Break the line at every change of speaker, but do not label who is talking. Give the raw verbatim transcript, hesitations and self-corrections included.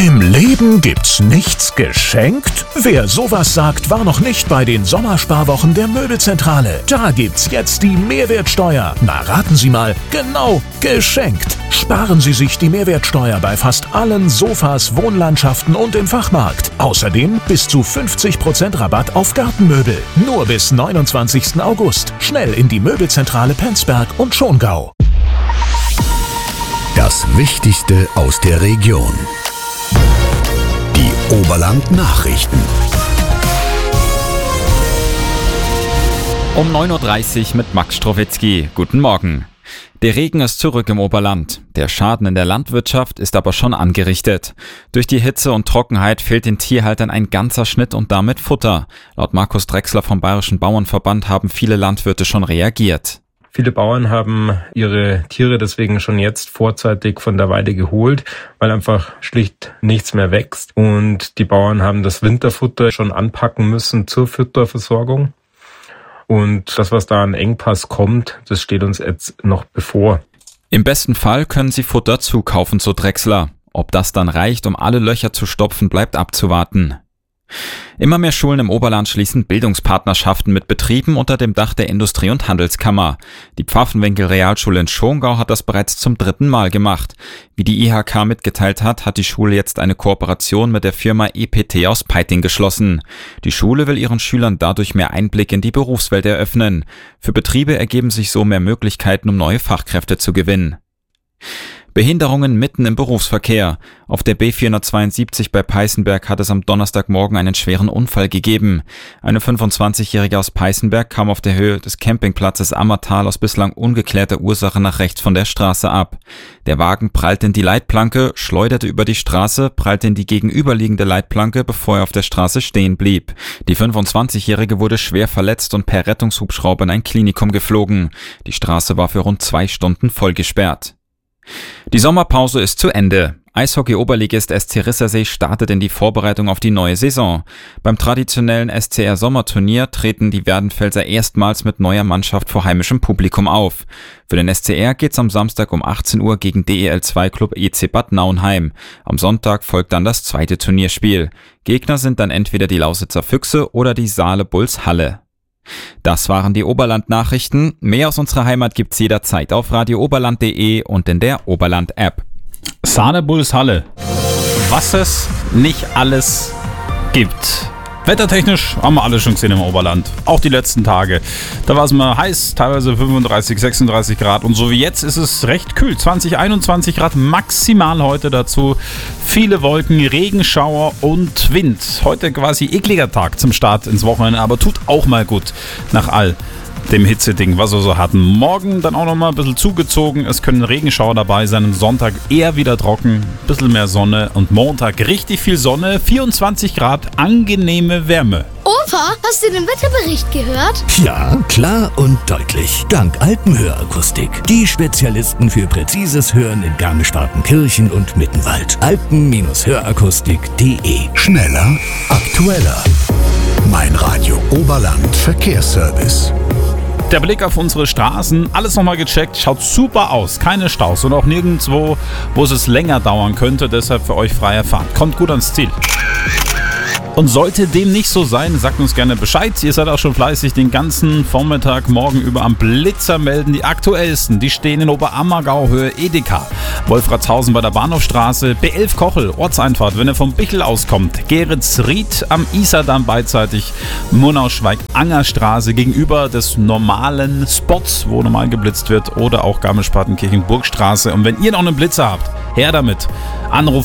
Im Leben gibt's nichts geschenkt? Wer sowas sagt, war noch nicht bei den Sommersparwochen der Möbelzentrale. Da gibt's jetzt die Mehrwertsteuer. Na, raten Sie mal, genau, geschenkt. Sparen Sie sich die Mehrwertsteuer bei fast allen Sofas, Wohnlandschaften und im Fachmarkt. Außerdem bis zu fünfzig Prozent Rabatt auf Gartenmöbel. Nur bis neunundzwanzigsten August. Schnell in die Möbelzentrale Penzberg und Schongau.
Das Wichtigste aus der Region. Die Oberland-Nachrichten.
Um neun Uhr dreißig mit Max Strowitzki. Guten Morgen. Der Regen ist zurück im Oberland. Der Schaden in der Landwirtschaft ist aber schon angerichtet. Durch die Hitze und Trockenheit fehlt den Tierhaltern ein ganzer Schnitt und damit Futter. Laut Markus Drechsler vom Bayerischen Bauernverband haben viele Landwirte schon reagiert.
Viele Bauern haben ihre Tiere deswegen schon jetzt vorzeitig von der Weide geholt, weil einfach schlicht nichts mehr wächst. Und die Bauern haben das Winterfutter schon anpacken müssen zur Futterversorgung. Und das, was da an Engpass kommt, das steht uns jetzt noch bevor.
Im besten Fall können sie Futter zukaufen, so Drechsler. Ob das dann reicht, um alle Löcher zu stopfen, bleibt abzuwarten. Immer mehr Schulen im Oberland schließen Bildungspartnerschaften mit Betrieben unter dem Dach der Industrie- und Handelskammer. Die Pfaffenwinkel-Realschule in Schongau hat das bereits zum dritten Mal gemacht. Wie die I H K mitgeteilt hat, hat die Schule jetzt eine Kooperation mit der Firma E P T aus Peiting geschlossen. Die Schule will ihren Schülern dadurch mehr Einblick in die Berufswelt eröffnen. Für Betriebe ergeben sich so mehr Möglichkeiten, um neue Fachkräfte zu gewinnen. Behinderungen mitten im Berufsverkehr. Auf der B vierhundertzweiundsiebzig bei Peißenberg hat es am Donnerstagmorgen einen schweren Unfall gegeben. Eine fünfundzwanzigjährige aus Peißenberg kam auf der Höhe des Campingplatzes Ammertal aus bislang ungeklärter Ursache nach rechts von der Straße ab. Der Wagen prallte in die Leitplanke, schleuderte über die Straße, prallte in die gegenüberliegende Leitplanke, bevor er auf der Straße stehen blieb. Die fünfundzwanzigjährige wurde schwer verletzt und per Rettungshubschrauber in ein Klinikum geflogen. Die Straße war für rund zwei Stunden voll gesperrt. Die Sommerpause ist zu Ende. Eishockey-Oberligist S C Rissersee startet in die Vorbereitung auf die neue Saison. Beim traditionellen S C R-Sommerturnier treten die Werdenfelser erstmals mit neuer Mannschaft vor heimischem Publikum auf. Für den S C R geht's am Samstag um achtzehn Uhr gegen D E L zwei Club E C Bad Nauenheim. Am Sonntag folgt dann das zweite Turnierspiel. Gegner sind dann entweder die Lausitzer Füchse oder die Saale Bulls Halle. Das waren die Oberland-Nachrichten. Mehr aus unserer Heimat gibt's jederzeit auf radio oberland punkt de und in der Oberland-App.
Saale Bulls Halle. Was es nicht alles gibt. Wettertechnisch haben wir alles schon gesehen im Oberland. Auch die letzten Tage. Da war es mal heiß, teilweise fünfunddreißig, sechsunddreißig Grad. Und so wie jetzt ist es recht kühl. zwanzig, einundzwanzig Grad maximal heute dazu. Viele Wolken, Regenschauer und Wind. Heute quasi ekliger Tag zum Start ins Wochenende, aber tut auch mal gut nach all dem Hitzeding, was wir so hatten. Morgen dann auch nochmal ein bisschen zugezogen. Es können Regenschauer dabei sein. Am Sonntag eher wieder trocken, ein bisschen mehr Sonne. Und Montag richtig viel Sonne, vierundzwanzig Grad, angenehme Wärme.
Opa, hast du den Wetterbericht gehört?
Ja, klar und deutlich. Dank Alpenhörakustik. Die Spezialisten für präzises Hören in Garmisch-Partenkirchen und Mittenwald. alpen Hörakustik punkt de. Schneller, aktueller. Mein Radio Oberland Verkehrsservice.
Der Blick auf unsere Straßen, alles nochmal gecheckt, schaut super aus. Keine Staus und auch nirgendwo, wo es länger dauern könnte. Deshalb für euch freie Fahrt. Kommt gut ans Ziel. Und sollte dem nicht so sein, sagt uns gerne Bescheid. Ihr seid auch schon fleißig den ganzen Vormittag, morgen über am Blitzer melden. Die aktuellsten, die stehen in Oberammergau, Höhe Edeka. Wolfratshausen bei der Bahnhofstraße, B elf Kochel, Ortseinfahrt, wenn ihr vom Bichl auskommt. Geretsried am Isardamm beidseitig, Murnau-Schweig-Anger-Straße gegenüber des normalen Spots, wo normal geblitzt wird, oder auch Garmisch-Partenkirchen-Burgstraße. Und wenn ihr noch einen Blitzer habt, her damit. Anruf